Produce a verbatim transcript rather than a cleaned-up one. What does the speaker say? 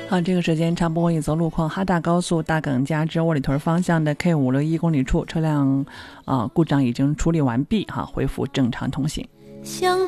好，这个时间插播一则路况：哈大高速大耿家至窝里屯方向的 K 五六一公里处，车辆呃故障已经处理完毕，哈，恢复正常通行。 相